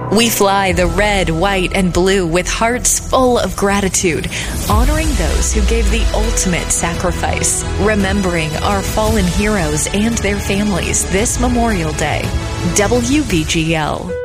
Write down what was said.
We fly the red, white, and blue with hearts full of gratitude, honoring those who gave the ultimate sacrifice, remembering our fallen heroes and their families this Memorial Day. WBGL.